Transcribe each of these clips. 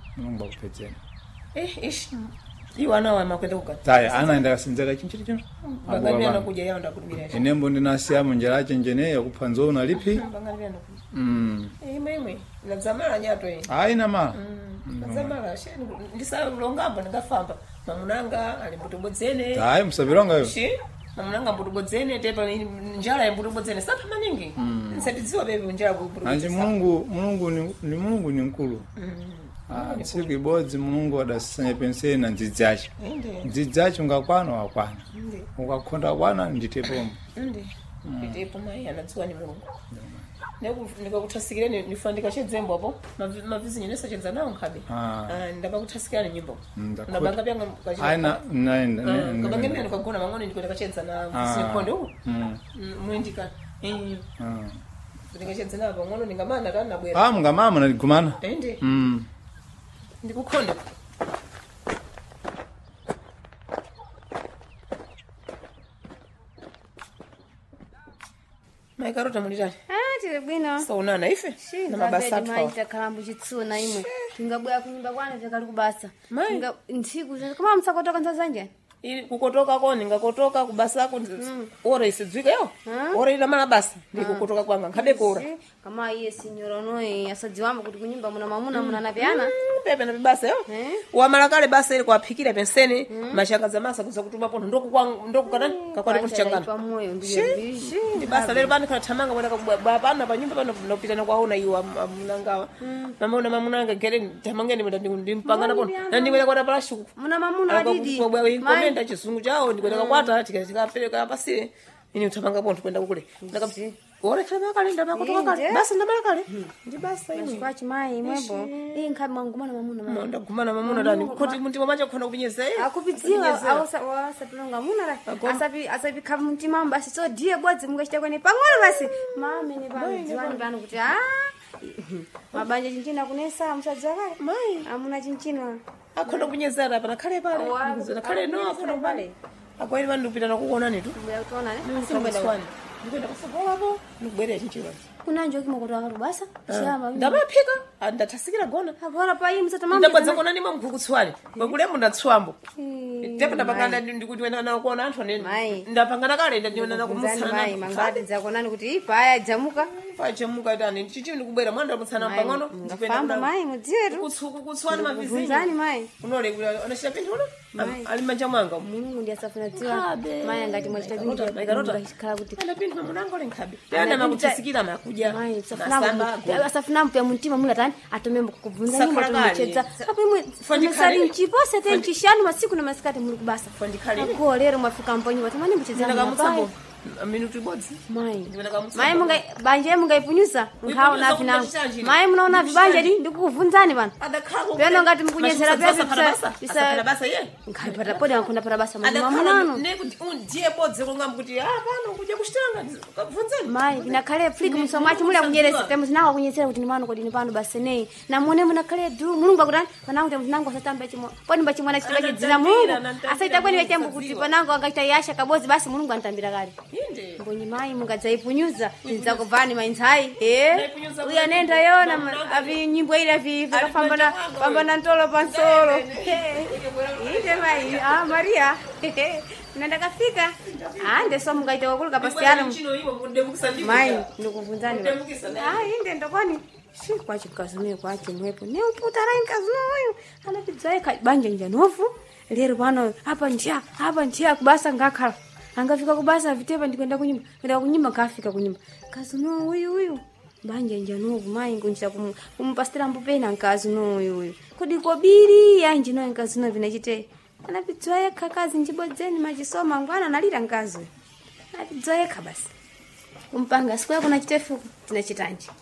Mulungu akupedzeni. Ish. Iwana wa makwenda ukati. Taya anaenda kasinzira chinchiri chino. Bangali anakuja yao ndakulimira. Enembo ndinasiya munjira chenjene yakuphanzo unalipi? Bangali anakuja. Imwe. Nazamala nyato hii. Haina mala. Nazamala sheni ndisalongambo ndingafamba. Mamunanga alimbutobodzene. Taya msabironga yo. Shi. Mamunanga mbutobodzene tepa njala ya mbutobodzene sapa maningi. Nsatiziwa bebe njala mbutobodzene. Anji Mulungu ni nkulu. Siku ibodzi Mulungu adasanya penseni na ndzidzacho. Ndzidzacho ngakwana wakwana. Ukakhonda kwana nditepomwe. Nditepomwe mai anadziwa ni Mulungu. Ndikakuthasikira nifandika chedzembo apo mavizi nyenesa chedza nawo nkhabe. Ndakakuthasikira ni nyimbo. Ndabanga byanga kachita. Aina naenda. Kabanga mene kagona mang'ono ndiko ndakachedza na vizi konde uko. Mwindika. Ndikachedza napo ng'ono ningamana kana bwera. Mungamama naligumana. Ende. Ndikukhonda. Maikarota mulitani? Tiri bwino. Saunana ife? Na mabasa atwa. Maita kalambu chitsuna imwe. Tingabwera kunyumba kwana tikali kubasa. Tinga ntsiku kama msakotoka nzazanje. Ili kukotoka ko ningakotoka kubasa ko ora isidzwika yo. Ora ina mala basa ndikukotoka kwanga nkhabe kora. Kama iye sinyoro noe asadziwamba kuti kunyumba muna mamuna muna napiana. Pepe na basa yo. Wamala kale basa ile kwaphikira penseni mashaka za masa kuza kutuma pono ndoku kana kakwale kuti changana. Pamoyo ndiye. Ndi basa lero bani kana thamanga bwana bana pa nyumba pano nopita na kwaona iwa munangawa. Mamuna mamunanga gere thamangeni ndimpangana pono. Na ndiwela kwa parashuku. Muna mamuna adidi. Nda chizungu chao ndikwenda kwata tikapeleka pasi ini utapanga ponto kwenda kule ndakabzi ore kana kale ndabakutoka kale basi ndamala kale ndi basa ini kwachi mai mwembo nkhabe mangumana mamuna ndagumana mamuna ndani kuti mtima macha kukhona kupinyeza akupidziwa awasa tulonga muna ra asapi khabe mtima basi so die bodzi mungachita kwene pang'ono basi mame ne bani bano kuti mabanja chinchina kunesa msadzwa kale mai amuna chinchina akhona kunyezera pana khale pale khale no akhona pale akwaili vanhu ndikupita nakuona netu kuona ndikwenda kusobola po ndikubwerera chinchira kunanjo kimokoto akalubasa chama ndamaphika ndathasikira gona agora pa iyi msata mama ndabadza kona ni mamgukutswali kwekulembo ndatswambo tepo ndapangana ndikuti wena na kuona anthu nene ndapangana kale ndiona na kumutsana mai mangati dzakonani kuti ipa aya jamuka pachemuka tani chichi ndikubwera mwanda mutsana pang'ono ndipenda mai mudzietu kutswani mavizinyo vunzani mai unole anashita pinthu ali manja mwanga Mulungu ndiye asafuna mai ngati mwachita bindi ngachikhala kuti ana pinthu munango lenkhabe yana makutsikira makuja mai asafuna mpya mtima mula tani atomembo kukuvunza nyumba tumechedza apo imwe fondisali nchipose te nchishanu masiku na masikati muli kubasa fondikhali ko lero mwafika mponyi watamani mchedza ndakamutsambo minutu bodzi mai munga banje munga ipunyusa nkhawo na vinango mai munaona vibanje ndikukuvunzani bana peno ngati mkunyezera pesa bisa basa ye ngai pata podi ankunda para basa mamunano ne kuti undiye bodzi konga kuti pano kuja kushitanga kuvunzani mai inakhale fliki musomwachi muli akunyeresa temu zinawo kunyesera kuti nimano kodi ni pano basa nei na muone munakhale du mulungu akutani panango temu zinango satamba chimo podi mbachimwana chitwa chidzina Mungu asaita kweni wechembu kuti panango angachita yasha kabozi basi Mulungu antambira kale mbonyi mai mungadzaipunyuza nzakuvani mainzai uya nenda yona avi nyimbo ile avi vakafamba na ntolo pansolo inde mai Maria nandakafika ndeso mungaita wakuluka pasiyano mai ndikuvunzani inde ndokoni kwachi mkazunuyo kwachi mwepo neuputara inkazunuyo anapidzaika banja njanofu lero pano apa ntia kubasa ngakhala angafika kubasa vitepa ndikwenda kunyumba kafika kunyumba kazuno uyu banja njano kumai ngunja kumpastira mbupena nkazuno uyu kodi kobiri yanje no nkazuno vinachite anapidzoya kakazi njibodzeni machisoma ngwana nalira nkazo anapidzoya basi kumpanga siku kuna chitefu tinachitanje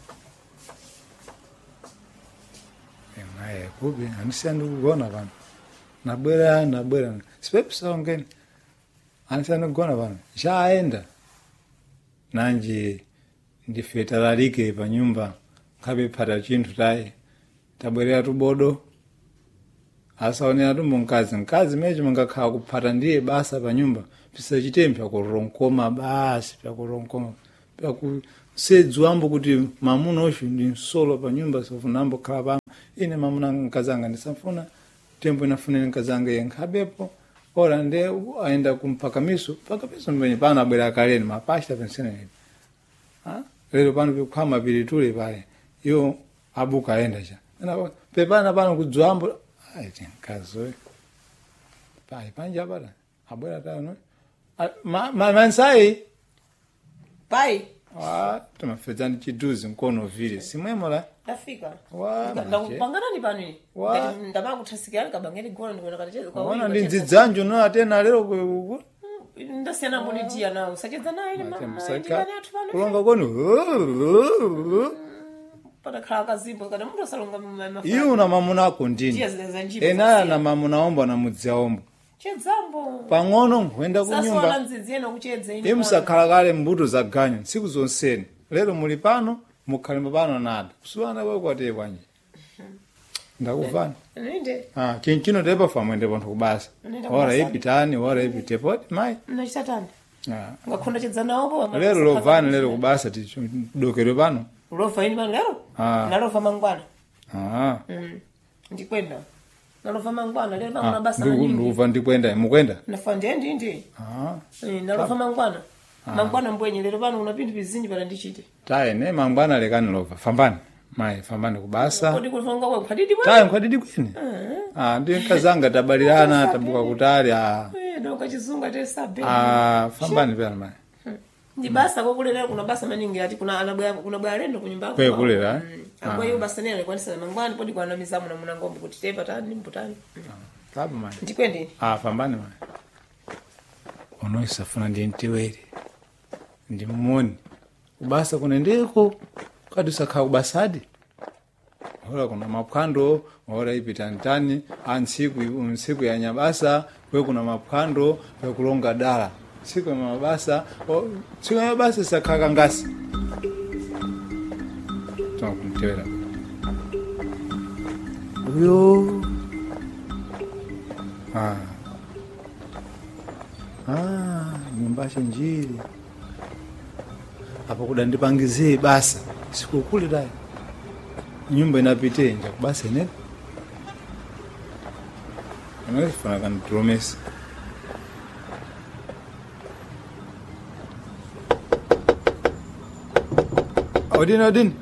naye kubi anisandi kugona bana nabwera sipepsa ongeni anisandi kugona bana shaenda nanji ndifetalalike pa nyumba khabe phata chinthu tayi tabwerera tubodo asaonera tumbo mkazi mecho mangakhala kuphata ndiye basa pa nyumba pisa chitempha kuronkoma basi pyakuronkoma pyakusedziwambo kuti mamuna oshu ndi nsolo pa nyumba sofunambo khala pano ine mamuna nkazanga ndisamfuna tembo inafuneni nkazanga yenkhabepo ora nde aenda kumpakamiso mwenye pano abwera kaleni mapashita penseneni lero pano pikhama pilitule pale iyo abuka aenda cha pepana pano kudzwambo ayi nkazoe pai panja pala abwera tano mansai pai tumafedzani chiduzi mkono vile simwemola afika Wa, ndakupangana ni pano Wa. ndamanga kuthasikira kabangeni gona ndikwenda katecheza kwa ona ndi ndzidzanju no atena lero ndasiyana mulitia nawo usachedza naye ni mama ndikani athu pano kulonga kono patakhala kazimbo kana munthu asalonga mama iyo una mamuna ako ndini Njia zile za njibo enaya na mamuna ombo na mudzia ombo chedzambo pang'ono nkuenda sasona kunyumba nzidziyena kuchedza ine imusakhala kale mbuto za ganyu ntsiku zonseni lero muli pano mukhalimba pano nada kusuwana kwakwateye kwanje ndakuvana ninde chinchino tepa famwende panthu kubasa Nenda ora kubasa. ipitani ora ipitepoti mayi mnachitatani ngakhonda chedza nawo lero lovani lero kubasa tidokere pano ulova ini pano lero nalova mangwana ndikwenda nalova mangwana lero pano basa maningi ndikuva ndikwenda mukwenda nafa ndindi nalova mangwana mangwana mbwenye lero pano una pinthu pizinji pala ndichite tayi ne mangwana lekani lova fambani mayi fambani kubasa kodi kulonga wewe khadidi tayi nkhwadidi kwene ndi nkazanga tabalirana tabuka kutali doka chizunga tesabe fambani pena mayi ndi basa kokulera kuna basa maningi ati kuna bwa lendo kunyumba kwe kulera kwa hiyo basa nene kwanisa mangwana podi kwa namizamu na muna ngombe kuti tepa tani mputani tabu mayi ndikwende fambani mayi unoisafuna ndi ntiwere ndi mmoni kubasa kunendeko kadi sakha kubasadi ora kuna maphwando ora ipitantani ntsiku ya nyabasa kwe kuna maphwando kwe kulonga dala tsiku ya mabasa tsiku ya mabasa sakha kangasi tunakumtewera uyo nyumbashe njiri apa kuda ndipangizie basa sikukuli dai nyumba inapite nja kubasa ine anafana kan promesa odin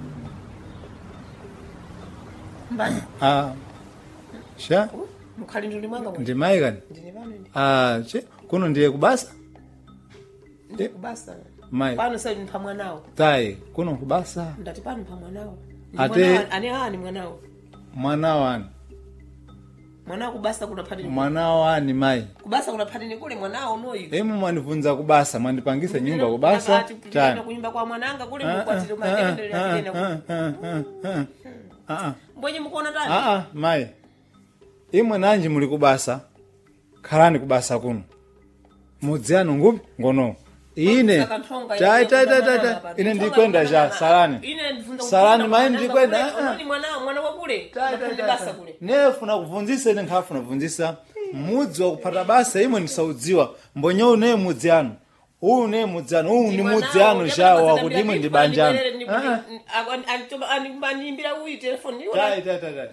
mbani sha mkhali nduli mwanga mwe ndi mai kani ndini pano ndi che kuno ndiye kubasa kubasa mai pano sasa ni pamwanao tai kuno kubasa ndati pano pamwanao Ate- ani mwanao mwana wani mwanao kubasa kuna pati mwana wani mai kubasa kuna pati ni kule mwanao noyo emu mwanivunza kubasa mwandipangisa nyumba kubasa tani kunyumba kwa mwananga kule mkwatiro maende na mbonye mkuona tani mai imwe nanji muli kubasa khalani kubasa kuno mudziano ngupi ngono ine tai ine ndikwenda ja salani mai ndikwenda mwana wa kule basa kule nefuna kuvunzisa ine nkhafuna kuvunzisa mudzi wakupata basa imwe ndisaudziwa mbonye une mudziano uyu ne mudziano uyu ni mudziano jawo wakuti imwe ndi banjano animbira uyi telefoni tai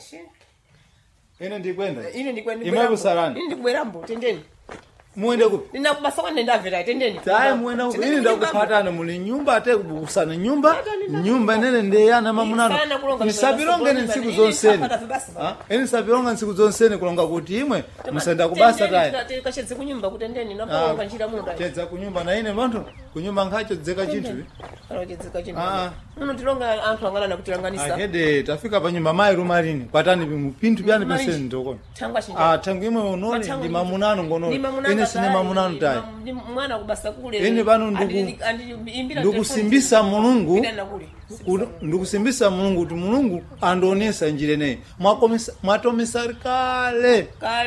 ine ndikwenda imwe kusalani ine ndikubwera mbo tendeni muende kupi ndinakubasa kwa ndendavera tendeni tai muende kupi ine ndakupatana muli nyumba ate kubusana nyumba inene ndeyana mamunano nisapilonge ntsiku zonseni ine nisapilonga ntsiku zonseni kulonga kuti imwe musenda kubasa tai kachedze kunyumba kutendeni napanga njira muno chedza kunyumba na ine vantu kunyumba nkhacho dzeka chinthu chedzeka chinthu muno tilonga anthu angana kutilanganisa ahede tafika pa nyumba mai rumarini patani pinthu pyani penseni ndokona thangwa chinja tangu imwe unoni ndi mamunano ngono ine sine mamunano tai mwana kubasa kule ine pano ndikusimbisa mulungu ndikusimbisa mulungu kuti mulungu andionesa njira ineyi mwatomesa kale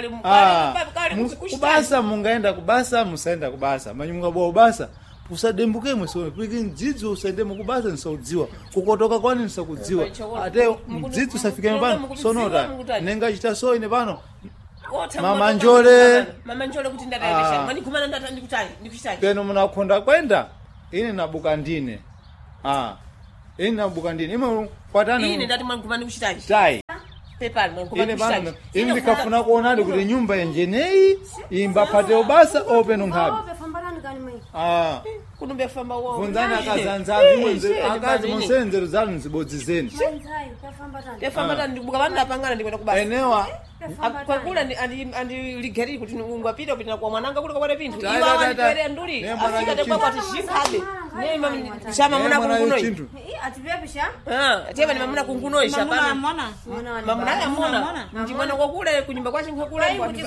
kubasa mungaenda kubasa musaenda kubasa manyunga bwa ubasa usadembuke mwesone piki mdzidzi usaende mukubasa nisaudziwa kukotoka kwani nisakudziwa ate mdzidzi usafike pano sonota nenga chita so ine pano mama njole kuti ndataendesha mani kumana ndikutai peno munakhonda kwenda ine nabuka ndine ine nabuka ndine imwe kwatani ine ndati mani kumana kuchitaji tai pepani ine pano ine ndikafuna kuonadi kuti nyumba yenjeneyi imbapate ubasa openo nkhabe kunombe famba wao vunzani akazanzazi akazi musenzero zanu zibodzi zenu pefamba tani bukabanda pangana ndikwenda kubasa enewa kwa kula andi ligeri kuti ngwapita kupita kwa mwananga kule kwa pintu iwa wanipelea nduli afika kwa tishikabe nema chama muna kungunoi atipepisha ateba ni mamuna kungunoi shapana mamuna ya mwana ndi mwana kwa kule kunyumba kwa chinga kule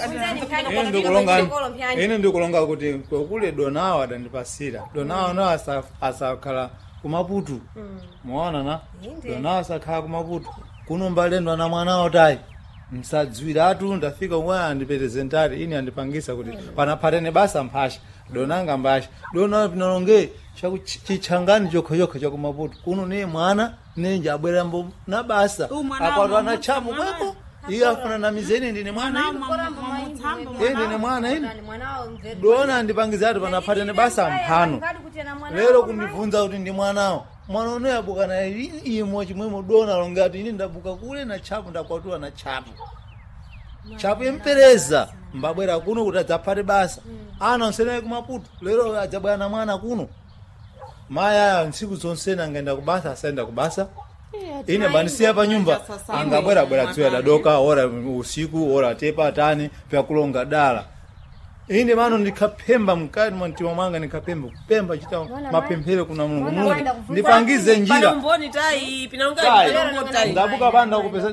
ine ndikulonga kuti kule donawa adandipasira donawa no asakhala kumaputu muona na donawa asakhala kumaputu kunombalendwa na mwanawo tai msadzwiratu ndafika umwe andipresentari ini andipangisa kuti panapatene basa mphasha donanga mbasha dona pinononge chakuchichangani chokhoyokho chakumaputu kuno ne mwana nenje abwerambo na basa akwatwa na chamu kweko iye afuna na mizeni ndine mwana ndine mwana ini dona andipangizatu panapatene basa mphano lero kundibvunza kuti ndi mwanawo mwana uno yabukana imo chimwemo dona longati ini ndabuka kule na chapu ndakwatula na chapu yempereza mbabwera kuno kuti adzapate basa ana onsenaye kumaputu lero adzabwera na mwana kuno maya ntsiku zonse nangaenda kubasa asaenda kubasa ine bandisiya pa nyumba angabwera tsiya dadoka ora usiku ora tepa tani pyakulonga dala ine mano ndikapemba mkati mwa mtima mwanga nikapemba kupemba chita mapemphero kuna Mulungu ndipangize njira mboni tai pinonga tai ndabuka banda kupesa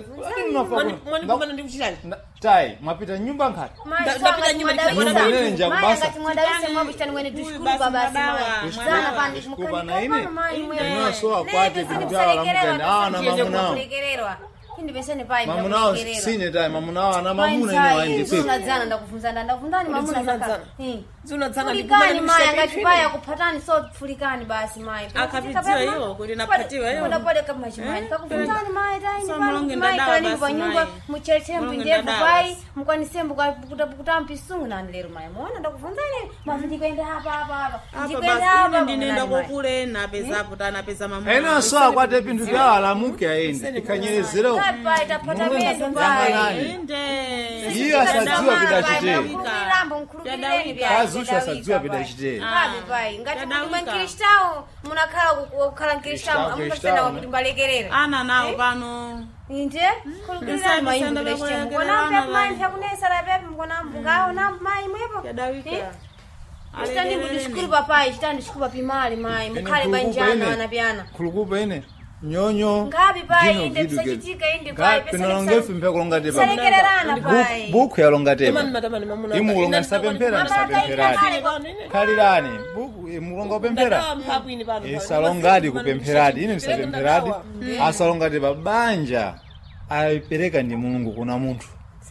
mwani ndikuchitani tai mapita nyumba nkati ndapita nyumba nenja kubasa kimwadawise mwa bichani mwene dushukuru babasi zana pandi mukana ine ino so akwate kujala mukana na mamunao ndibesene pai mamunao sine tai mamunao ana mamuna ine waende kwe zana ndakufunza ndakufundani mamuna zaka zunadzana fulikani maya ngachipaya kupatani so fulikani basi maya akapitiwa hiyo kuti napatiwa hiyo unapode kama chimani kakufunzani maya tai maya kani kwa nyumba mucheche mbindevu pai mkwanisembu kuta mpisungu na lero maya muona ndakufunzani mafiki kwenda hapa ndikwenda hapa ndinenda kokule na pesa putana pesa mama ena so akwate pintu bya alamuke aende ikanyerezero pai tapata medu pai iyo asajua bidachite kulirambo nkurubireni bya azusha asajua bidachite pai ngati mwankiristao munakhala kukhala nkiristao amukasena wakulimbalekerera ana nawo pano inde kulukirani mayimbo leshemu kona mpepu mayi mpyakunesa la pepu mkona mbugaho na mayi mwepo yadawika chitandi kudishukuru papai chitandi shukuru papimali mayi mukhale banjana wanapyana khulukupa ine nyonyo ngapi pai inde kusachitika inde pai pinonongefu mpekulonga tepa salekererana pai buku yalonga tepa matamani mamuna imulonga sapempera nisapemperadi khalirani buku imulonga upempera isalongadi kupemperadi ine nisapemperadi asalonga tepa banja aipereka ndi Mulungu kuna munthu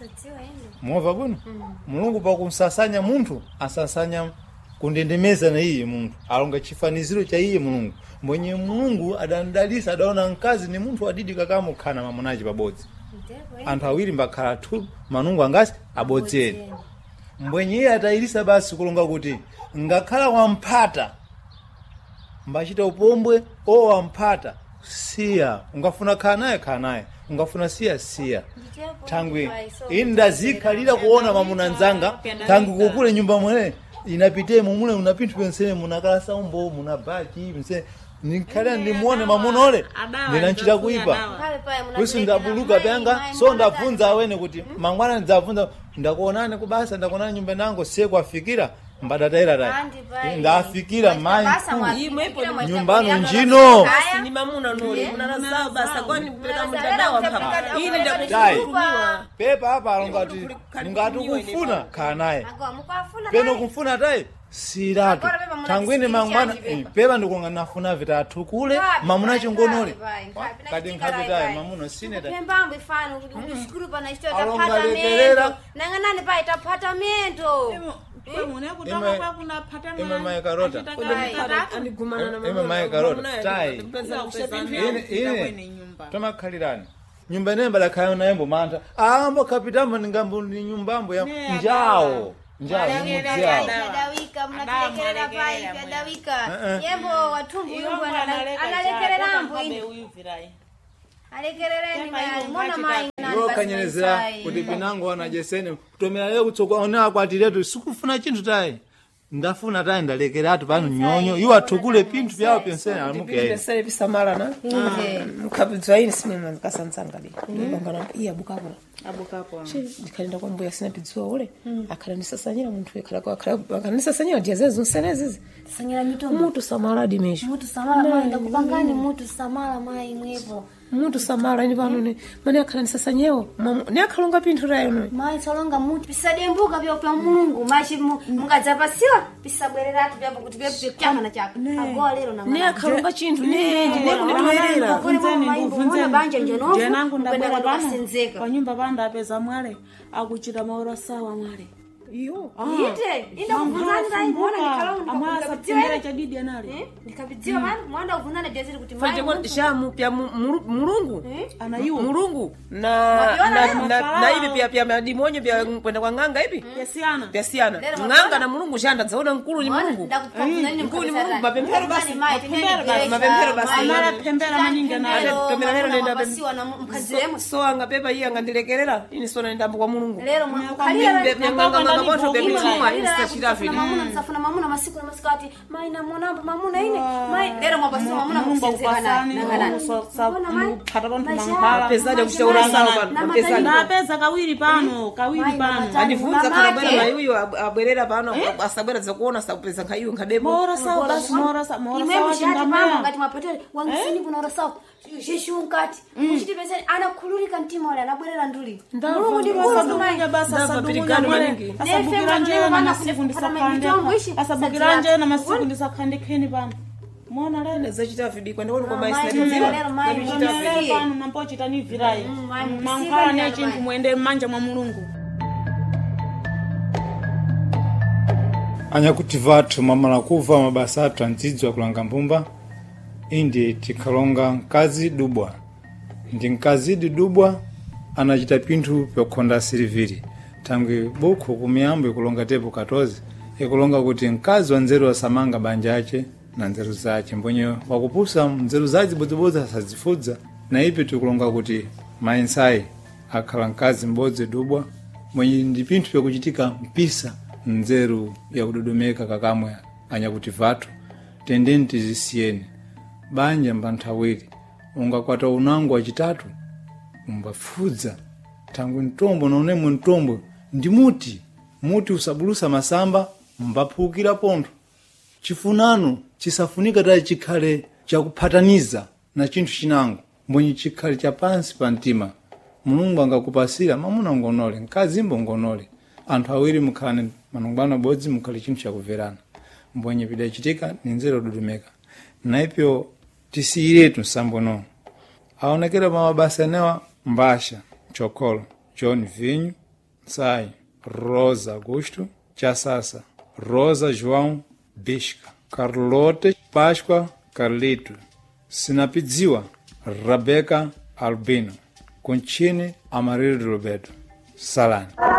muva bwino Mulungu pakumsasanya munthu asasanya kundendemeza na iye munthu alonga chifaniziro cha iye Mulungu mwenye Mulungu adandalisa adaona mkazi ni munthu adidi kakamu khana mamunaji pabodzi anthu awiri mbakhala tu manungu angasi abodzeni mwenye iye atayilisa basi kulonga kuti ngakhala wamphata mbachita upombwe o wamphata siya ungafuna khala naye ungafuna siya tangwe indazikhalira kuona mamuna nzanga tangu kukule nyumba mwene inapite mumule unapintu pensene munakalasa umbo munabaki mse nikhala ndimuone mamunole ndinanchita kuipa kusi ndabuluka panga so ndavunza awene kuti mangwana ndavunza ndakuonane kubasa ndakuonana nyumba nango sie kwafikira mbadataira tai ndafikira mai nyumbano njino ni mamuna nole munanasawa basa kwani kupeleka mtadawa mpaka ili ndakufukumiwa pepa hapa alongati ngati kufuna khala naye peno kufuna tai siratu tangwini mangwana pepa ndikulonga nafuna vitatu kule mamuna chingonole kadi nkhabe tai mamuna sine tai pembambo ifano kuti shukuru pana historia tapata mendo nanganani pai tapata mendo ime maye karota ime maye karota tai ine tomakhalirani nyumba ine mbadakhayo nayembo mantha ambo kapitamo ningambo ni nyumbambo ya njao Yadawika mnalekerera pai yadawika yembo watumbu yumbu analekererambo ine alekerereni mbona mai yo kanyelezera kuti pinango ana jesene kutomera leo kutsoka ona akwatiretu sikufuna chinthu tayi ndafuna tayi ndalekeratu pano nyonyo iwo atukule pinthu vyawo pensene alamuke Pensele pisamala na. Mkabizwa ini sinema nikasanzanga li. Bangana iya bukabula. abukapo Ndikaenda kwa mbuya sina pidziwa ule. Akalanisasanyira muntu akalanisasanyira diazezo nsenezizi. Sanyira mitombo. Mutu samala dimeshi. Mutu samala mai ndakupangani mutu samala mai mwepo. Mutu samala ni pano ne. Mani akalanisasanyeo. Ni akalonga pinthu rayo no. Mai tolonga mutu pisadembuka bya kwa Mulungu machi mungadzapasiwa pisabwereratu bya kuti bya kyama na chako. Agoa lero na Ni akalonga chinthu ne ndikutoerera. jenangu ndabwera pano pa nyumba panda apeza mwale akuchita maora sawa mwale Iyo. Ite ina kuvunana dai mbona nikalonga amwala saptembera cha didi anale nikapidziwa mani mwanda kuvunana jaziri kuti mai Fanje kwa shamu pya Mulungu. anaiwo Mulungu na hivi pia madimonyo pia kwenda kwa nganga hivi. yesiana Piasiana. Nganga na Mulungu shanda zaona nkulu ni Mulungu. Nkulu ni Mulungu mapempero basi. Mapempero basi. amala pembera manyinga nale Tomera lero nenda basiwa na mkaziremo so anga pepa hii angandilekerera ini so nenda kwa Mulungu. lero Nganga bonto bebi chuma ini sashirafi. Safuna mamuna masiku na masikati mai na mwanambo mamuna ine mai lero mabasiwa mamuna mkusenzeka na Pezaje kushauri sawa pesa. napeza kawiri pano Anifunza kana bwana na huyo abwerera pano asabwera zakuona sapeza nkaiyo nkademo. mora sawa basi mora sawa imwe mshati mama chingamaya ngati mapotele wangisini kuna rosa shishunkati muchiti pesa anakhululika mtima wale anabwerera nduli Mulungu ndi mkulu mai asabukira njeo na masiku ndisakhande pano mona lele Zachita vidi kwenda kwa mai lero mai pano nampochita ni virai mankala ne chintu muende manja mwa Mulungu anyakuti vathu mamala kuva mabasa athu andzidzwa kulanga mbumba indi tikhalonga mkazi dubwa ndi mkazi dubwa anachita pinthu pyokhonda siliviri tangu buku kumiyambo ikulonga tepo 14 ikulonga kuti mkazi wa nzeru asamanga banja ache na nzeru zache mbonye wakupusa nzeru zache bodzibodzi asazifudza na ipi tikulonga kuti mainsai akhala mkazi mbodzi dubwa mwenye ndi pinthu pyakuchitika mpisa nzeru ya kudodomeka kakamwe anyakuti vathu tendeni tizisiyeni banja mbanthawiri ungakwata unango wachitatu umbafudza tangu ntombo naonemwe ntombo ndi muti usabulusa masamba mbaphukira pontho chifunano chisafunika tayi chikhale chakuphataniza na chinthu chinango mbonye chikhale cha pansi pa mtima Mulungu angakupasira mamuna ngonole mkazi ngonole anthu awiri mukhane manungwana bodzi mukhale chinthu chakuverana mbonye pidachitika ni nzeru dudumeka naipyo tisiyiretu sambono aonekera pa mabasa newa Mbasha Chokolo John Vinho Sai Rosa Augusto Chasasa Rosa João Bisca Carlote Páscoa Carlito Sinapidziwa Rebecca Albino Conchine Amarildo Roberto Salani